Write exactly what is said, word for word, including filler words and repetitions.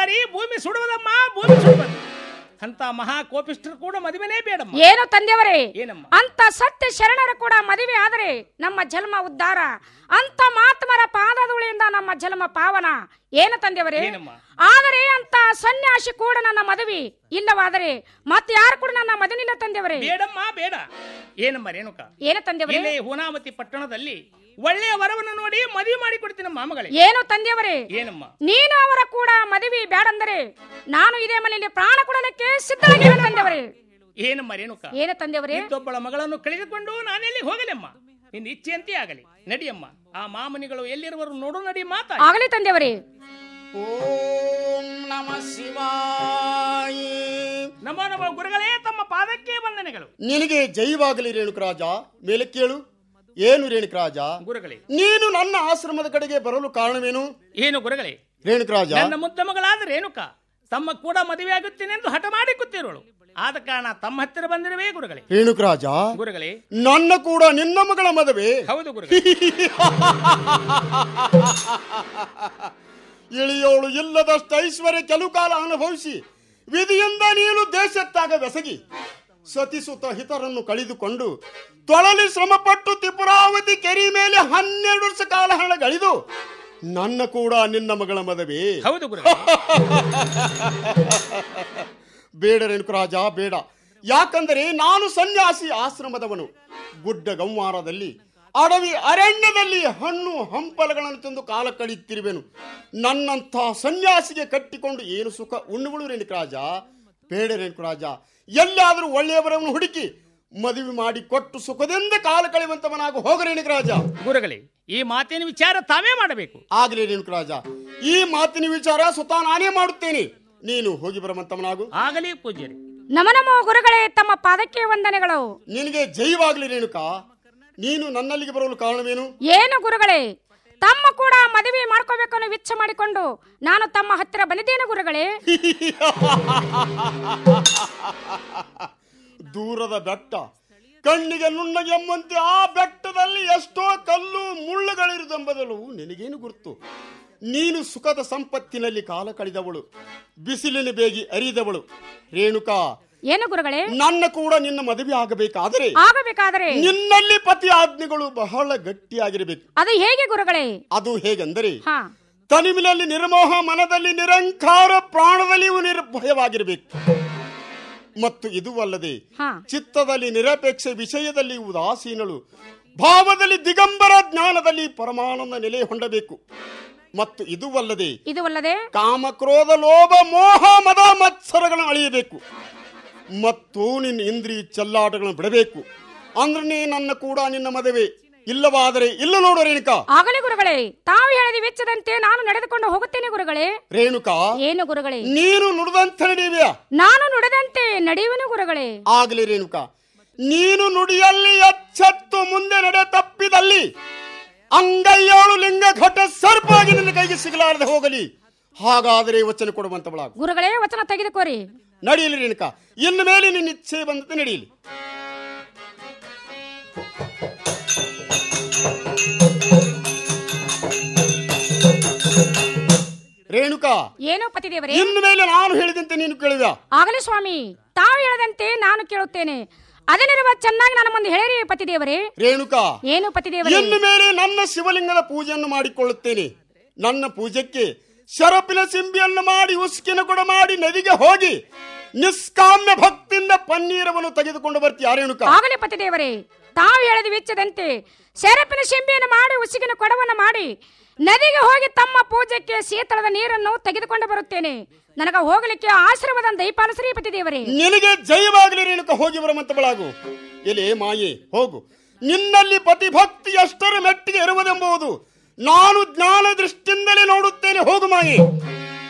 ಬಾರಿ ಭೂಮಿ ಸುಡುವುದಮ್ಮ, ಭೂಮಿ ಸುಡುವುದು. ಅಂತ ಮಹಾ ಕೋಪಿಷ್ಠರು ಕೂಡ ಮದುವೆನೇ ಬೇಡಮ್ಮ. ಏನು ತಂದೆಯವರೇ, ಏನಮ್ಮ? ಅಂತ ಸತ್ಯ ಶರಣರು ಕೂಡ ಮದುವೆ ಆದರೆ ನಮ್ಮ ಜನ್ಮ ಉದ್ಧಾರ, ಅಂತ ಮಾತ್ಮರ ಪಾದಧೂಳಿಯಿಂದ ನಮ್ಮ ಜನ್ಮ ಪಾವನ. ಏನು ತಂದೆಯವರೇ, ಆದರೆ ಅಂತ ಸನ್ಯಾಸಿ ಕೂಡ ನನ್ನ ಮದುವೆ ಇಲ್ಲವಾದರೆ ಮತ್ತೆ ಯಾರು ಕೂಡ ನನ್ನ ಮದುವಿಲ್ಲ ತಂದೆಯವರೇ. ಬೇಡಮ್ಮ ಬೇಡ. ಏನಮ್ಮ ರೇಣುಕ? ಏನು ತಂದೆಯವರೇ? ಇಲ್ಲಿ ಹುನಾಮತಿ ಪಟ್ಟಣದಲ್ಲಿ ಒಳ್ಳೆಯ ವರವನ್ನು ನೋಡಿ ಮದುವೆ ಮಾಡಿ ಕೊಡ್ತೀನಿ ಮಾಮಗಳೇ. ಏನು ತಂದೆಯವರೇ? ಏನಮ್ಮ? ನೀನು ಅವರ ಕೂಡ ಮದುವೆ ಬೇಡಂದರೆ ನಾನು ಇದೇ ಮನೆಯಲ್ಲಿ ಪ್ರಾಣ ಕೊಡಲಿಕ್ಕೆ ಸಿದ್ಧರಾಗಿದ್ದೇನೆ ತಂದೆಯವರೇ. ಏನಮ್ಮ ರೇಣುಕ? ಏನು ತಂದೆಯವರೇ? ಇದ್ದೊಬ್ಬಳ ಮಗಳನ್ನು ಕಳೆದುಕೊಂಡು ನಾನೆಲ್ಲಿ ಹೋಗಲೆಮ್ಮ? ನಿನ್ನ ಇಚ್ಛೆಯಂತೆ ಆಗಲಿ. ನಡಿಯಮ್ಮ, ಆ ಮಾಮನಿಗಳು ಎಲ್ಲಿರುವರು ನೋಡು, ನಡಿ ಮಾತಾ ಆಗಲಿ ತಂದೆಯವರೇ. ಓಂ ನಮ ಶಿವಾಯ. ನಮೋ ನಮೋ ಗುರುಗಳೇ, ತಮ್ಮ ಪಾದಕ್ಕೆ ವಂದನೆಗಳು. ನಿನಗೆ ಜೈವಾಗಲಿ ರೇಣುಕರಾಜ. ಮೇಲೆ ಕೇಳು. ಏನು ರೇಣುಕರಾಜ? ಗುರುಗಳೇ, ನೀನು ನನ್ನ ಆಶ್ರಮದ ಕಡೆಗೆ ಬರಲು ಕಾರಣವೇನು? ಏನು ಗುರುಗಳೇ? ರೇಣುಕರಾಜ, ನನ್ನ ಮುದ್ದ ಮಗಳಾದ ರೇಣುಕ ತಮ್ಮ ಕೂಡ ಮದುವೆ ಆಗುತ್ತೇನೆ ಎಂದು ಹಠ ಮಾಡಿ ಕೂತಿರೋಳು. ಆದ ಕಾರಣ ತಮ್ಮ ಹತ್ತಿರ ಬಂದಿರುವೆ ಗುರುಗಳೇ. ರೇಣುಕರಾಜ, ಗುರುಗಳೇ, ನನ್ನ ಕೂಡ ನಿನ್ನ ಮಗಳ ಮದುವೆ. ಹೌದು ಗುರುಗಳೇ. ಇಳಿಯೋಳು ಇಲ್ಲದಷ್ಟು ಐಶ್ವರ್ಯ ಕೆಲವು ಕಾಲ ಅನುಭವಿಸಿ ವಿಧಿಯಿಂದ ನೀನು ದೇಶತ್ತಾಗ ಬೆಸಗಿ ಸತಿಸುತ್ತ ಹಿತರನ್ನು ಕಳೆದುಕೊಂಡು ತೊಳಲಿ ಶ್ರಮಪಟ್ಟು ತ್ರಿಪುರಾವತಿ ಕೆರೆ ಮೇಲೆ ಹನ್ನೆರಡು ವರ್ಷ ಕಾಲ ಹಣ ಗಳಿದು ನನ್ನ ಕೂಡ ನಿನ್ನ ಮಗಳ ಮದುವೆ. ಹೌದು ಗುರುಗಳೇ. ಬೇಡ ರೇಣುಕರಾಜ, ಬೇಡ. ಯಾಕಂದರೆ ನಾನು ಸನ್ಯಾಸಿ ಆಶ್ರಮದವನು. ಗುಡ್ಡ ಗಂವಾರದಲ್ಲಿ ಅಡವಿ ಅರಣ್ಯದಲ್ಲಿ ಹಣ್ಣು ಹಂಪಲಗಳನ್ನು ತಂದು ಕಾಲ ಕಳೆಯುತ್ತಿರುವೆನು. ನನ್ನಂಥ ಸನ್ಯಾಸಿಗೆ ಕಟ್ಟಿಕೊಂಡು ಏನು ಸುಖ ಉಣ್ಣುಗಳು ರೇಣುಕರಾಜ? ಬೇಡ ರೇಣುಕರಾಜ. ಎಲ್ಲಾದರೂ ಒಳ್ಳೆಯವರನ್ನು ಹುಡುಕಿ ಮದುವೆ ಮಾಡಿ ಕೊಟ್ಟು ಸುಖದಿಂದ ಕಾಲ ಕಳೆಯುವಂತವನಾಗ ಹೋಗ ರೇಣುಕರಾಜ. ಗುರುಗಳೇ, ಈ ಮಾತಿನ ವಿಚಾರ ತಾವೇ ಮಾಡಬೇಕು. ಆಗಲಿ ರೇಣುಕರಾಜ, ಈ ಮಾತಿನ ವಿಚಾರ ಸ್ವತಃ ನಾನೇ ಮಾಡುತ್ತೇನೆ. ನೀನು ಹೋಗಿ ಬರುವಂತವನಾಗು. ಆಗಲಿ ಪೂಜ್ಯರೇ. ನಮ ನಮೋ ಗುರುಗಳೇ, ತಮ್ಮ ಪಾದಕ್ಕೆ ವಂದನೆಗಳು. ನಿನಗೆ ಜೈವಾಗಲಿ ರೇಣುಕಾ. ನೀನು ನನ್ನಲ್ಲಿಗೆ ಬರಲು ಕಾರಣವೇನು? ಏನು ಗುರುಗಳೇ, ತಮ್ಮ ಕೂಡ ಮದುವೆ ಮಾಡ್ಕೋಬೇಕನ್ನು ವಿಚ್ಛ ಮಾಡಿಕೊಂಡು ನಾನು ತಮ್ಮ ಹತ್ತಿರ ಬಂದಿದ್ದೇನೆ ಗುರುಗಳೇ. ದೂರದ ಬೆಟ್ಟ ಕಣ್ಣಿಗೆ ನುಣ್ಣಗೆ ಎಂಬಂತೆ ಆ ಬೆಟ್ಟದಲ್ಲಿ ಎಷ್ಟೋ ಕಲ್ಲು ಮುಳ್ಳುಗಳಿರುವುದೆಂಬುದಲು ನಿನಗೇನು ಗುರುತು? ನೀನು ಸುಖದ ಸಂಪತ್ತಿನಲ್ಲಿ ಕಾಲ ಕಳೆದವಳು, ಬಿಸಿಲಿನ ಬೇಗಿ ಅರಿದವಳು ರೇಣುಕಾ. ಏನು ಗುರುಗಳೇ? ನನ್ನ ಕೂಡ ನಿನ್ನ ಮದುವೆ ಆಗಬೇಕಾದರೆ ಆಗಬೇಕಾದರೆ ನಿನ್ನಲ್ಲಿ ಪತಿ ಆಜ್ಞೆಗಳು ಬಹಳ ಗಟ್ಟಿಯಾಗಿರಬೇಕು. ಅದು ಹೇಗೆ ಗುರುಗಳೇ? ಅದು ಹೇಗೆಂದರೆ, ಹಾ, ತನಿವಿನಲ್ಲಿ ನಿರ್ಮೋಹ, ಮನದಲ್ಲಿ ನಿರಂಕಾರ, ಪ್ರಾಣದಲ್ಲಿಯೂ ನಿರ್ಭಯವಾಗಿರಬೇಕು. ಮತ್ತು ಇದು ಅಲ್ಲದೆ ಚಿತ್ತದಲ್ಲಿ ನಿರಪೇಕ್ಷೆ, ವಿಷಯದಲ್ಲಿ ಉದಾಸೀನಳು, ಭಾವದಲ್ಲಿ ದಿಗಂಬರ, ಜ್ಞಾನದಲ್ಲಿ ಪರಮಾನಂದ ನೆಲೆ ಹೊಂದಬೇಕು. ಮತ್ತು ಇದು ಅಲ್ಲದೆ ಇದು ಅಲ್ಲದೆ ಕಾಮ, ಕ್ರೋಧ, ಲೋಭ, ಮೋಹ, ಮದ, ಮತ್ಸರಗಳನ್ನು ಅಳಿಯಬೇಕು. ಮತ್ತು ನಿನ್ನ ಇಂದ್ರಿಯ ಚೆಲ್ಲಾಟಗಳನ್ನು ಬಿಡಬೇಕು. ಅಂದ್ರೆ ನನ್ನ ಕೂಡ ನಿನ್ನ ಮದುವೆ. ಇಲ್ಲವಾದರೆ ಇಲ್ಲ ನೋಡು ರೇಣುಕಾ. ಆಗಲೇ ಗುರುಗಳೇ, ತಾವು ಹೇಳಿದ ವೆಚ್ಚದಂತೆ ನಾನು ನಡೆದುಕೊಂಡು ಹೋಗುತ್ತೇನೆ ಗುರುಗಳೇ. ರೇಣುಕಾ, ಏನು ಗುರುಗಳೇ? ನೀನು ನುಡಿದಂತೆ ನಡೆಯುವೆಯಾ? ನಾನು ನುಡಿದಂತೆ ನಡೆಯುವನು ಗುರುಗಳೇ. ಆಗಲಿ ರೇಣುಕಾ. ನೀನು ನುಡಿಯಲ್ಲಿ ಎಚ್ಚೆತ್ತು ಮುಂದೆ ನಡೆ ತಪ್ಪಿದಲ್ಲಿ ಅಂಗೈಯೋಳು ಲಿಂಗ ಘಟ ಸರ್ಪಾಗಿ ನಿನ್ನ ಕೈಗೆ ಸಿಗಲಾರದೆ ಹೋಗಲಿ. ಹಾಗಾದರೆ ವಚನ ಕೊಡುವಂತವಳಾಗು. ಗುರುಗಳೇ, ವಚನ ತೆಗೆದುಕೋರಿ. ನಡೆಯಲಿ ರೇಣುಕಾ. ಇನ್ನು ಮೇಲೆ ನಿನ್ನ ಇಚ್ಛೆ ಬಂದಂತೆ ನಡೆಯಲಿ. ರೇಣುಕಾ, ಏನು ಪತಿದೇವರೇ? ಇನ್ನು ಮೇಲೆ ನಾನು ಹೇಳಿದಂತೆ ನೀನು ಕೇಳುವ? ಆಗಲಿ ಸ್ವಾಮಿ, ತಾವು ಹೇಳದಂತೆ ನಾನು ಕೇಳುತ್ತೇನೆ. ಅದನ್ನಿರುವ ಚೆನ್ನಾಗಿ ನನ್ನ ಮುಂದೆ ಹೇಳಿರಿ ಪತಿದೇವರೇ. ರೇಣುಕಾ, ಏನು ಪತಿದೇವರೇ? ಇನ್ನು ಮೇಲೆ ನನ್ನ ಶಿವಲಿಂಗದ ಪೂಜೆಯನ್ನು ಮಾಡಿಕೊಳ್ಳುತ್ತೇನೆ. ನನ್ನ ಪೂಜೆಗೆ ಶರಪಿನ ಸಿಂಬಿಯನ್ನು ಮಾಡಿ ಉಸ್ಕಿನ ಕೊಡ ಮಾಡಿ ನದಿಗೆ ಹೋಗಿ ನಿಷ್ಕಾಮ್ಯ ಭಕ್ತಿಯಿಂದ ಪನ್ನೀರವನ್ನು ತೆಗೆದುಕೊಂಡು ಬರ್ತೀಯ ರೇಣುಕಾ? ಆಗಲಿ ಪತಿದೇವರೇ, ತಾವು ಹೇಳಿದ ವೆಚ್ಚದಂತೆ ಶರಪಿನ ಸಿಂಬಿಯನ್ನು ಮಾಡಿ ಉಸಿಗಿನ ಕೊಡವನ್ನು ಮಾಡಿ ನದಿಗೆ ಹೋಗಿ ತಮ್ಮ ಪೂಜೆಗೆ ಶೀತಳದ ನೀರನ್ನು ತೆಗೆದುಕೊಂಡು ಬರುತ್ತೇನೆ. ನನಗ ಹೋಗಲಿಕ್ಕೆ ಆಶೀರ್ವಾದ ದಯಪಾಲಿಸ್ರಿ ಪತಿದೇವರೇ. ನಿನಗೆ ಜಯವಾಗಲಿ ರೇಣುಕಾ. ಹೋಗಿ ಬರುವಂತವಳಾಗು. ಎಲೆ ಮಾಯೆ, ಹೋಗು. ನಿನ್ನಲ್ಲಿ ಪತಿಭಕ್ತಿ ಎಷ್ಟರ ಮೆಟ್ಟಿಗೆ ಇರುವುದೆಂಬುದು ನಾನು ಜ್ಞಾನ ದೃಷ್ಟಿಯಿಂದಲೇ ನೋಡುತ್ತೇನೆ. ಹೋಗು ಮಾಯೆ.